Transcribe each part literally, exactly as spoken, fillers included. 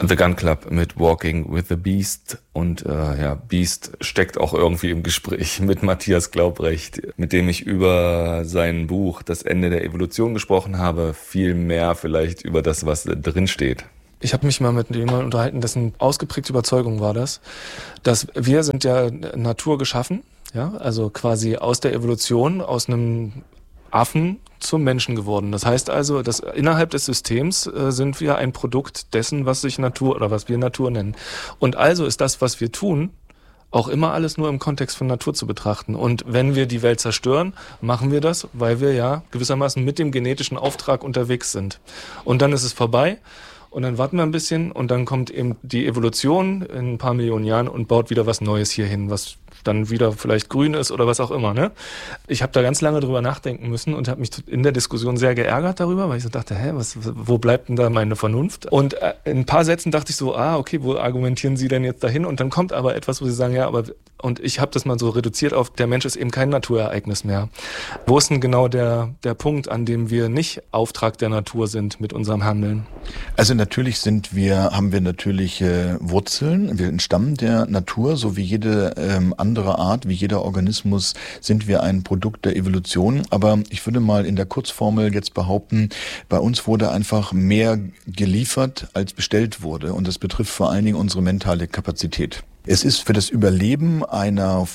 The Gun Club mit Walking with the Beast und äh, ja, Beast steckt auch irgendwie im Gespräch mit Matthias Glaubrecht, mit dem ich über sein Buch Das Ende der Evolution gesprochen habe, viel mehr vielleicht über das, was drin steht. Ich habe mich mal mit jemandem unterhalten, dessen ausgeprägte Überzeugung war das, dass wir sind ja Natur geschaffen, ja, also quasi aus der Evolution, aus einem Affen zum Menschen geworden. Das heißt also, dass innerhalb des Systems äh, sind wir ein Produkt dessen, was sich Natur oder was wir Natur nennen. Und also ist das, was wir tun, auch immer alles nur im Kontext von Natur zu betrachten. Und wenn wir die Welt zerstören, machen wir das, weil wir ja gewissermaßen mit dem genetischen Auftrag unterwegs sind. Und dann ist es vorbei. Und dann warten wir ein bisschen und dann kommt eben die Evolution in ein paar Millionen Jahren und baut wieder was Neues hier hin, was dann wieder vielleicht grün ist oder was auch immer. Ne? Ich habe da ganz lange drüber nachdenken müssen und habe mich in der Diskussion sehr geärgert darüber, weil ich so dachte, hä, was, wo bleibt denn da meine Vernunft? Und in ein paar Sätzen dachte ich so, ah, okay, wo argumentieren Sie denn jetzt dahin? Und dann kommt aber etwas, wo Sie sagen, ja, aber, und ich habe das mal so reduziert auf, der Mensch ist eben kein Naturereignis mehr. Wo ist denn genau der, der Punkt, an dem wir nicht Auftrag der Natur sind mit unserem Handeln? Also natürlich sind wir, haben wir natürliche Wurzeln, wir entstammen der Natur, so wie jede ähm, andere Art, wie jeder Organismus sind wir ein Produkt der Evolution. Aber ich würde mal in der Kurzformel jetzt behaupten, bei uns wurde einfach mehr geliefert, als bestellt wurde. Und das betrifft vor allen Dingen unsere mentale Kapazität. Es ist für das Überleben einer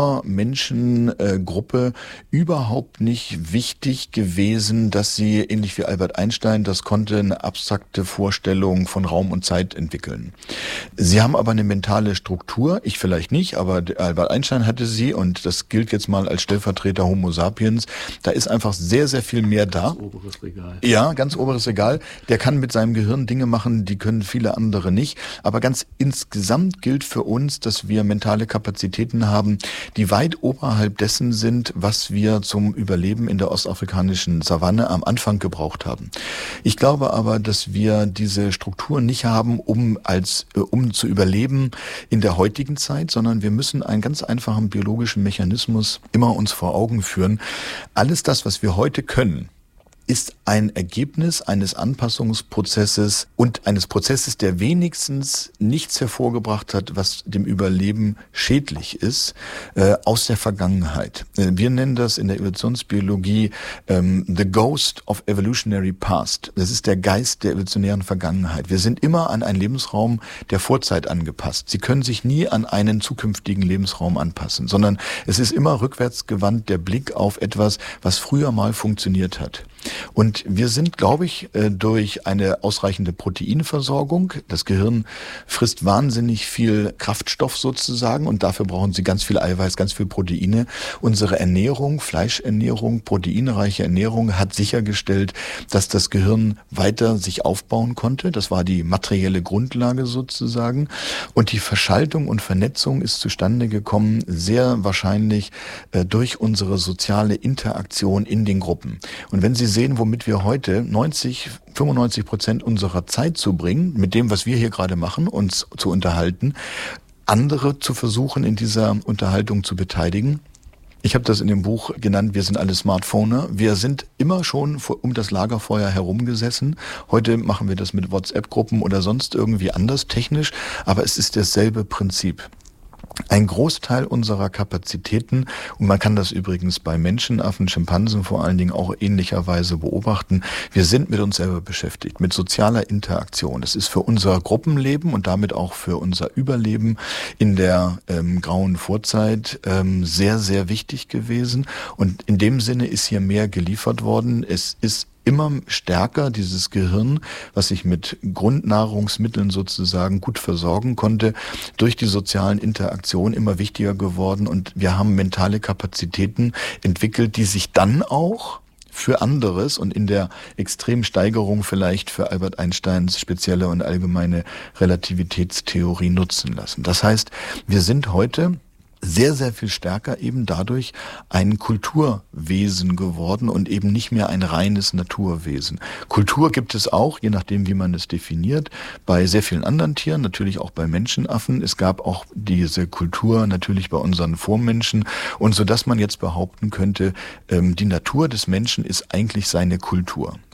Vormenschengruppe äh, überhaupt nicht wichtig gewesen, dass sie, ähnlich wie Albert Einstein, das konnte, eine abstrakte Vorstellung von Raum und Zeit entwickeln. Sie haben aber eine mentale Struktur, ich vielleicht nicht, aber Albert Einstein hatte sie und das gilt jetzt mal als Stellvertreter Homo sapiens. Da ist einfach sehr, sehr viel mehr da. Ganz oberes Regal. Ja, ganz oberes Regal. Der kann mit seinem Gehirn Dinge machen, die können viele andere nicht. Aber ganz insgesamt gilt für uns, dass wir mentale Kapazitäten haben, die weit oberhalb dessen sind, was wir zum Überleben in der ostafrikanischen Savanne am Anfang gebraucht haben. Ich glaube aber, dass wir diese Struktur nicht haben, um als um zu überleben in der heutigen Zeit, sondern wir müssen einen ganz einfachen biologischen Mechanismus immer uns vor Augen führen. Alles das, was wir heute können, ist ein Ergebnis eines Anpassungsprozesses und eines Prozesses, der wenigstens nichts hervorgebracht hat, was dem Überleben schädlich ist, äh, aus der Vergangenheit. Äh, wir nennen das in der Evolutionsbiologie ähm, the ghost of evolutionary past. Das ist der Geist der evolutionären Vergangenheit. Wir sind immer an einen Lebensraum der Vorzeit angepasst. Sie können sich nie an einen zukünftigen Lebensraum anpassen, sondern es ist immer rückwärtsgewandt der Blick auf etwas, was früher mal funktioniert hat. Und wir sind, glaube ich, durch eine ausreichende Proteinversorgung, das Gehirn frisst wahnsinnig viel Kraftstoff sozusagen und dafür brauchen sie ganz viel Eiweiß, ganz viel Proteine. Unsere Ernährung, Fleischernährung, proteinreiche Ernährung hat sichergestellt, dass das Gehirn weiter sich aufbauen konnte. Das war die materielle Grundlage sozusagen. Und die Verschaltung und Vernetzung ist zustande gekommen, sehr wahrscheinlich äh, durch unsere soziale Interaktion in den Gruppen. Und wenn Sie sehen, womit wir heute neunzig, fünfundneunzig Prozent unserer Zeit zubringen, mit dem, was wir hier gerade machen, uns zu unterhalten, andere zu versuchen, in dieser Unterhaltung zu beteiligen. Ich habe das in dem Buch genannt, wir sind alle Smartphoner. Wir sind immer schon um das Lagerfeuer herumgesessen. Heute machen wir das mit WhatsApp-Gruppen oder sonst irgendwie anders technisch, aber es ist dasselbe Prinzip. Ein Großteil unserer Kapazitäten, und man kann das übrigens bei Menschenaffen, Schimpansen vor allen Dingen auch ähnlicherweise beobachten, wir sind mit uns selber beschäftigt, mit sozialer Interaktion. Das ist für unser Gruppenleben und damit auch für unser Überleben in der ähm, grauen Vorzeit ähm, sehr, sehr wichtig gewesen. Und in dem Sinne ist hier mehr geliefert worden. Es ist immer stärker dieses Gehirn, was sich mit Grundnahrungsmitteln sozusagen gut versorgen konnte, durch die sozialen Interaktionen immer wichtiger geworden und wir haben mentale Kapazitäten entwickelt, die sich dann auch für anderes und in der extremen Steigerung vielleicht für Albert Einsteins spezielle und allgemeine Relativitätstheorie nutzen lassen. Das heißt, wir sind heute sehr, sehr viel stärker eben dadurch ein Kulturwesen geworden und eben nicht mehr ein reines Naturwesen. Kultur gibt es auch, je nachdem, wie man es definiert, bei sehr vielen anderen Tieren, natürlich auch bei Menschenaffen. Es gab auch diese Kultur natürlich bei unseren Vormenschen und so, dass man jetzt behaupten könnte, die Natur des Menschen ist eigentlich seine Kultur.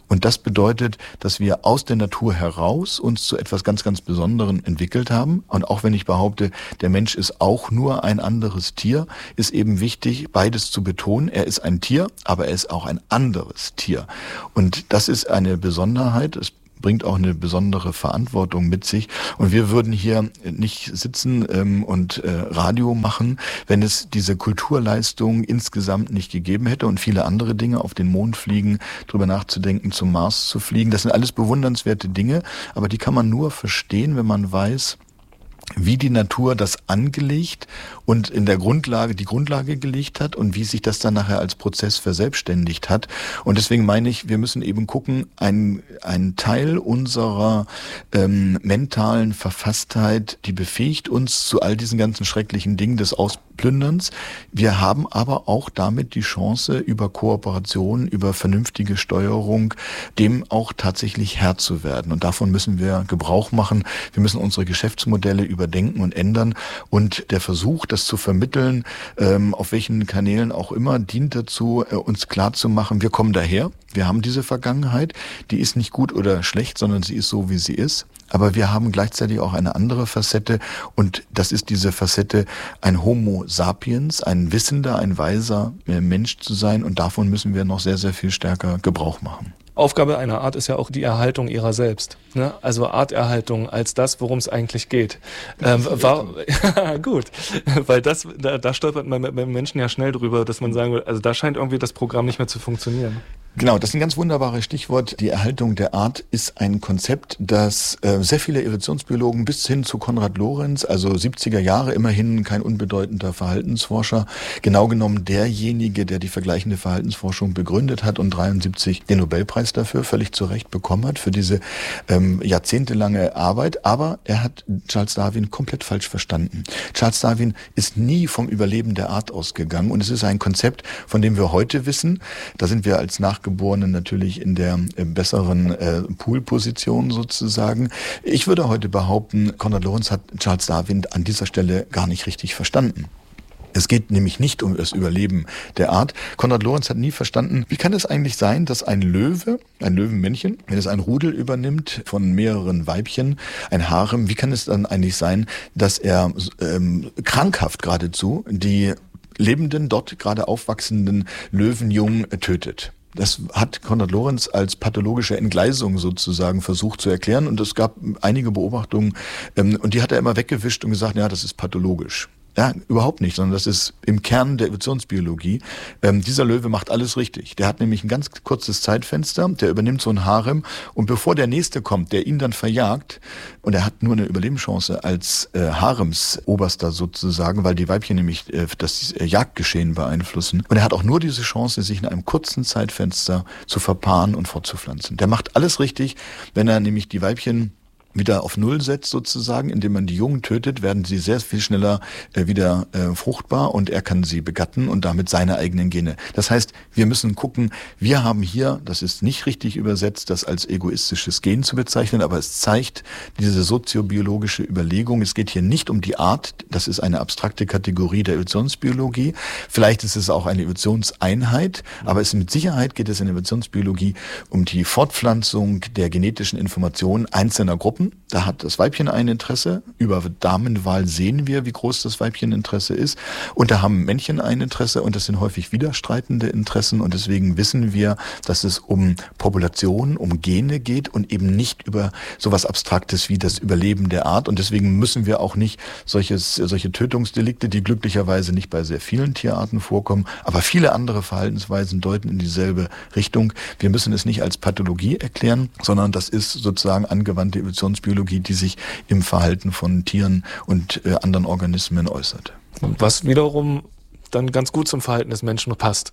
Und das bedeutet, dass wir aus der Natur heraus uns zu etwas ganz, ganz Besonderem entwickelt haben. Und auch wenn ich behaupte, der Mensch ist auch nur ein anderes Tier, ist eben wichtig, beides zu betonen. Er ist ein Tier, aber er ist auch ein anderes Tier. Und das ist eine Besonderheit. Es bringt auch eine besondere Verantwortung mit sich. Und wir würden hier nicht sitzen ähm, und äh, Radio machen, wenn es diese Kulturleistung insgesamt nicht gegeben hätte und viele andere Dinge, auf den Mond fliegen, drüber nachzudenken, zum Mars zu fliegen. Das sind alles bewundernswerte Dinge, aber die kann man nur verstehen, wenn man weiß, wie die Natur das angelegt und in der Grundlage die Grundlage gelegt hat und wie sich das dann nachher als Prozess verselbstständigt hat. Und deswegen meine ich, wir müssen eben gucken, ein, ein Teil unserer ähm, mentalen Verfasstheit, die befähigt uns zu all diesen ganzen schrecklichen Dingen des Ausplünderns. Wir haben aber auch damit die Chance, über Kooperation, über vernünftige Steuerung, dem auch tatsächlich Herr zu werden. Und davon müssen wir Gebrauch machen. Wir müssen unsere Geschäftsmodelle überdenken und ändern. Und der Versuch, das zu vermitteln, ähm, auf welchen Kanälen auch immer, dient dazu, äh, uns klarzumachen, wir kommen daher, wir haben diese Vergangenheit, die ist nicht gut oder schlecht, sondern sie ist so, wie sie ist. Aber wir haben gleichzeitig auch eine andere Facette und das ist diese Facette, ein Homo sapiens, ein wissender, ein weiser äh, Mensch zu sein und davon müssen wir noch sehr, sehr viel stärker Gebrauch machen. Aufgabe einer Art ist ja auch die Erhaltung ihrer selbst. Ne? Also Arterhaltung als das, worum es eigentlich geht. Ähm, war, ja, gut, weil das, da, da stolpert man beim Menschen ja schnell drüber, dass man sagen will, also da scheint irgendwie das Programm nicht mehr zu funktionieren. Genau, das ist ein ganz wunderbares Stichwort. Die Erhaltung der Art ist ein Konzept, das äh, sehr viele Evolutionsbiologen bis hin zu Konrad Lorenz, also siebziger Jahre, immerhin kein unbedeutender Verhaltensforscher, genau genommen derjenige, der die vergleichende Verhaltensforschung begründet hat und dreiundsiebzig den Nobelpreis dafür völlig zu Recht bekommen hat, für diese ähm, jahrzehntelange Arbeit. Aber er hat Charles Darwin komplett falsch verstanden. Charles Darwin ist nie vom Überleben der Art ausgegangen und es ist ein Konzept, von dem wir heute wissen, da sind wir als Nachgeborenen natürlich in der äh, besseren äh, Poolposition sozusagen. Ich würde heute behaupten, Konrad Lorenz hat Charles Darwin an dieser Stelle gar nicht richtig verstanden. Es geht nämlich nicht um das Überleben der Art. Konrad Lorenz hat nie verstanden, wie kann es eigentlich sein, dass ein Löwe, ein Löwenmännchen, wenn es ein Rudel übernimmt von mehreren Weibchen, ein Harem, wie kann es dann eigentlich sein, dass er ähm, krankhaft geradezu die lebenden, dort gerade aufwachsenden Löwenjungen tötet? Das hat Konrad Lorenz als pathologische Entgleisung sozusagen versucht zu erklären und es gab einige Beobachtungen ähm, und die hat er immer weggewischt und gesagt, ja, das ist pathologisch. Ja, überhaupt nicht, sondern das ist im Kern der Evolutionsbiologie. Ähm, dieser Löwe macht alles richtig. Der hat nämlich ein ganz kurzes Zeitfenster, der übernimmt so ein Harem und bevor der Nächste kommt, der ihn dann verjagt, und er hat nur eine Überlebenschance als äh, Haremsoberster sozusagen, weil die Weibchen nämlich äh, das äh, Jagdgeschehen beeinflussen. Und er hat auch nur diese Chance, sich in einem kurzen Zeitfenster zu verpaaren und fortzupflanzen. Der macht alles richtig, wenn er nämlich die Weibchen wieder auf Null setzt sozusagen, indem man die Jungen tötet, werden sie sehr viel schneller äh, wieder äh, fruchtbar und er kann sie begatten und damit seine eigenen Gene. Das heißt, wir müssen gucken, wir haben hier, das ist nicht richtig übersetzt, das als egoistisches Gen zu bezeichnen, aber es zeigt diese soziobiologische Überlegung. Es geht hier nicht um die Art, das ist eine abstrakte Kategorie der Evolutionsbiologie. Vielleicht ist es auch eine Evolutionseinheit, aber es mit Sicherheit geht es in der Evolutionsbiologie um die Fortpflanzung der genetischen Informationen einzelner Gruppen. Da hat das Weibchen ein Interesse. Über Damenwahl sehen wir, wie groß das Weibcheninteresse ist. Und da haben Männchen ein Interesse und das sind häufig widerstreitende Interessen. Und deswegen wissen wir, dass es um Population, um Gene geht und eben nicht über sowas Abstraktes wie das Überleben der Art. Und deswegen müssen wir auch nicht solches, solche Tötungsdelikte, die glücklicherweise nicht bei sehr vielen Tierarten vorkommen, aber viele andere Verhaltensweisen deuten in dieselbe Richtung. Wir müssen es nicht als Pathologie erklären, sondern das ist sozusagen angewandte Evolutionsbiologie, die sich im Verhalten von Tieren und äh, anderen Organismen äußert. Was wiederum dann ganz gut zum Verhalten des Menschen passt.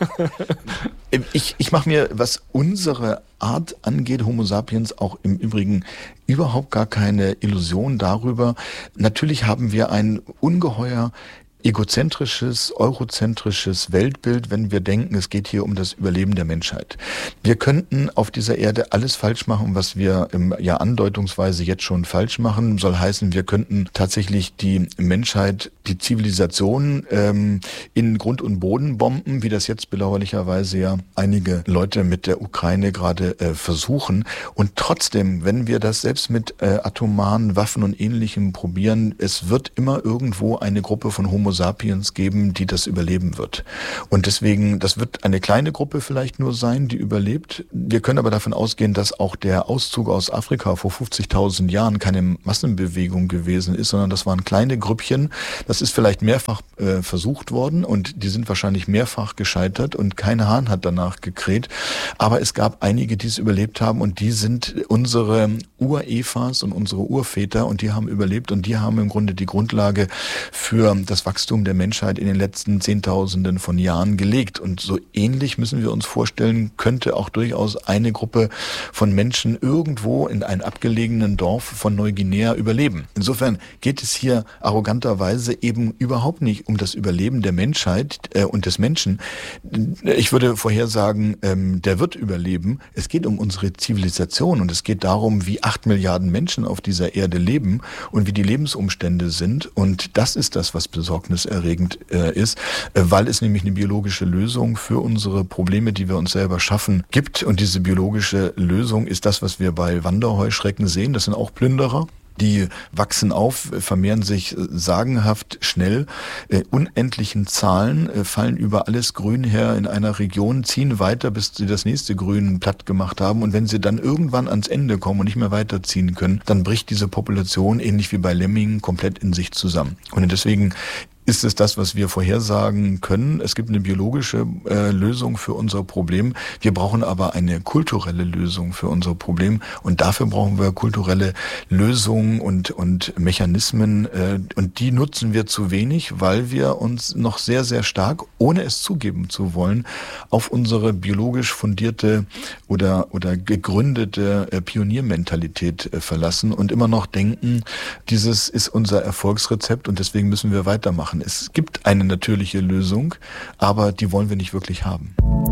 ich ich mache mir, was unsere Art angeht, Homo sapiens, auch im Übrigen überhaupt gar keine Illusion darüber. Natürlich haben wir ein ungeheuer egozentrisches, eurozentrisches Weltbild, wenn wir denken, es geht hier um das Überleben der Menschheit. Wir könnten auf dieser Erde alles falsch machen, was wir im, ja andeutungsweise jetzt schon falsch machen. Soll heißen, wir könnten tatsächlich die Menschheit, die Zivilisation ähm, in Grund und Boden bomben, wie das jetzt bedauerlicherweise ja einige Leute mit der Ukraine gerade äh, versuchen. Und trotzdem, wenn wir das selbst mit äh, atomaren Waffen und Ähnlichem probieren, es wird immer irgendwo eine Gruppe von Homo sapiens geben, die das überleben wird. Und deswegen, das wird eine kleine Gruppe vielleicht nur sein, die überlebt. Wir können aber davon ausgehen, dass auch der Auszug aus Afrika vor fünfzigtausend Jahren keine Massenbewegung gewesen ist, sondern das waren kleine Grüppchen. Das ist vielleicht mehrfach äh, versucht worden und die sind wahrscheinlich mehrfach gescheitert und kein Hahn hat danach gekräht. Aber es gab einige, die es überlebt haben und die sind unsere Ur-Evas und unsere Urväter und die haben überlebt und die haben im Grunde die Grundlage für das Wachstum der Menschheit in den letzten Zehntausenden von Jahren gelegt. Und so ähnlich müssen wir uns vorstellen, könnte auch durchaus eine Gruppe von Menschen irgendwo in einem abgelegenen Dorf von Neuguinea überleben. Insofern geht es hier arroganterweise eben überhaupt nicht um das Überleben der Menschheit äh, und des Menschen. Ich würde vorhersagen, ähm, der wird überleben. Es geht um unsere Zivilisation und es geht darum, wie acht Milliarden Menschen auf dieser Erde leben und wie die Lebensumstände sind. Und das ist das, was besorgniserregend äh, ist, äh, weil es nämlich eine biologische Lösung für unsere Probleme, die wir uns selber schaffen, gibt. Und diese biologische Lösung ist das, was wir bei Wanderheuschrecken sehen. Das sind auch Plünderer. Die wachsen auf, vermehren sich sagenhaft schnell, äh, unendlichen Zahlen, äh, fallen über alles Grün her in einer Region, ziehen weiter, bis sie das nächste Grün platt gemacht haben. Und wenn sie dann irgendwann ans Ende kommen und nicht mehr weiterziehen können, dann bricht diese Population, ähnlich wie bei Lemmingen, komplett in sich zusammen. Und deswegen ist es das, was wir vorhersagen können. Es gibt eine biologische äh, Lösung für unser Problem. Wir brauchen aber eine kulturelle Lösung für unser Problem. Und dafür brauchen wir kulturelle Lösungen und, und Mechanismen. Äh, und die nutzen wir zu wenig, weil wir uns noch sehr, sehr stark, ohne es zugeben zu wollen, auf unsere biologisch fundierte oder, oder gegründete äh, Pioniermentalität äh, verlassen und immer noch denken, dieses ist unser Erfolgsrezept und deswegen müssen wir weitermachen. Es gibt eine natürliche Lösung, aber die wollen wir nicht wirklich haben.